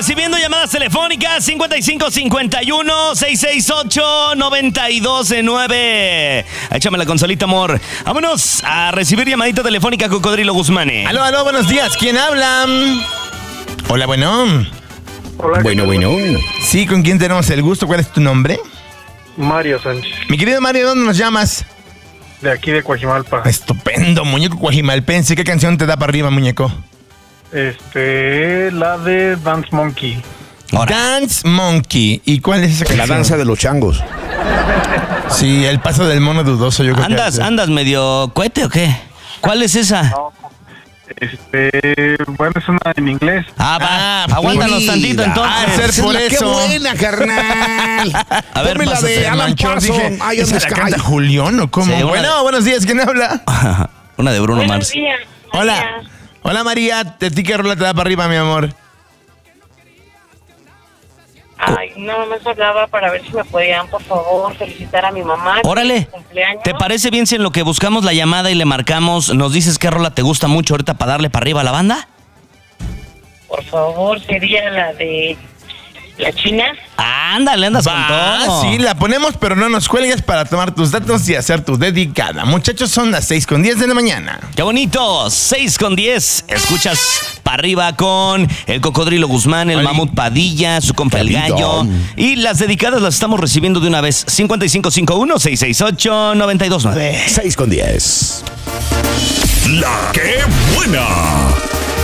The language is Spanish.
recibiendo llamadas telefónicas 5551-668-9209. Échame la consolita, amor. Vámonos a recibir llamadita telefónica, Cocodrilo Guzmán. Aló, buenos días. ¿Quién habla? Hola, bueno. Hola, Bueno. Sí, ¿con quién tenemos el gusto? ¿Cuál es tu nombre? Mario Sánchez, Mi querido Mario, ¿dónde nos llamas? de aquí de Coajimalpa. Estupendo, muñeco cuajimalpense. ¿Qué canción te da para arriba, muñeco? La de Dance Monkey. Ahora. Dance Monkey. ¿Y cuál es esa canción? La danza de los changos. Sí, el paso del mono dudoso, yo creo que... ¿Andas medio cohete o qué? ¿Cuál es esa? Bueno, es una en inglés. Aguántanos mira. tantito entonces. ser por Qué eso. buena, carnal. A ver, Ponme la pásate, de Alan Manchón, Parsons. dije, Ay, ¿esa la Sky. canta Julián o cómo? Sí, Bueno, buenos días, ¿quién habla? Una de Bruno Buenos Mars. días. Hola. Hola, María. ¿De ti qué rola te da para arriba, mi amor? Ay, no, me hablaba para ver si me podían, por favor, felicitar a mi mamá. Órale. Por su cumpleaños. ¿Te parece bien si en lo que buscamos la llamada y le marcamos nos dices qué rola te gusta mucho ahorita para darle para arriba a la banda? Por favor, sería la de la China. Ándale, andas con todo. Sí, la ponemos, pero no nos cuelgues para tomar tus datos y hacer tu dedicada. Muchachos, son las 6:10 de la mañana. ¡Qué bonito! 6:10. Escuchas para arriba con el Cocodrilo Guzmán, el Oli. Mamut Padilla, su compa el Gallo. Y las dedicadas las estamos recibiendo de una vez. 5551-668-929. 6:10. La que buena.